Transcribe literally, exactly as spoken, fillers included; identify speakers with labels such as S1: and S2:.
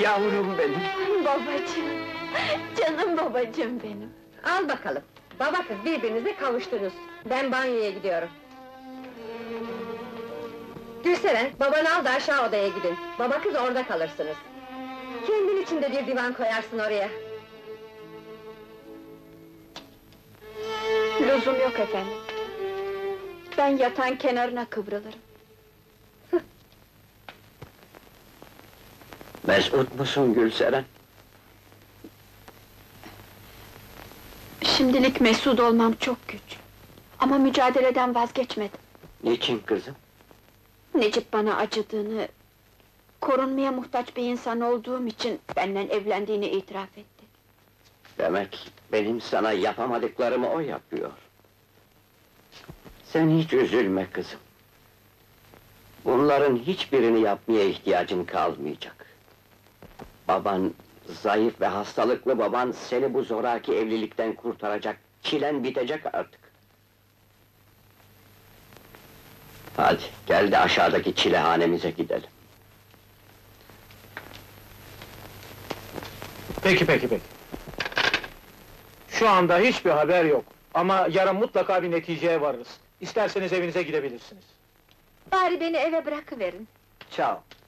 S1: Yavrum benim!
S2: Babacığım! Canım babacığım benim!
S3: Al bakalım, baba kız birbirinize kavuştunuz. Ben banyoya gidiyorum. Gülseren, babanı al da aşağı odaya gidin. Baba kız orada kalırsınız. Kendin için de bir divan koyarsın oraya.
S2: Lüzum yok efendim. Ben yatağın kenarına kıvrılırım.
S1: Mesut musun Gülseren?
S2: Şimdilik mesut olmam çok güç. Ama mücadeleden vazgeçmedim.
S1: Niçin kızım?
S2: Necip bana acıdığını... ...korunmaya muhtaç bir insan olduğum için benden evlendiğini itiraf etti.
S1: Demek benim sana yapamadıklarımı o yapıyor. Sen hiç üzülme kızım. Bunların hiçbirini yapmaya ihtiyacın kalmayacak. Baban, zayıf ve hastalıklı baban seni bu zoraki evlilikten kurtaracak, çilen bitecek artık. Hadi, gel de aşağıdaki çilehanemize gidelim.
S4: Peki, peki, peki. Şu anda hiçbir haber yok. Ama yarın mutlaka bir neticeye varırız. İsterseniz evinize gidebilirsiniz.
S2: Bari beni eve bırakıverin.
S1: Çao.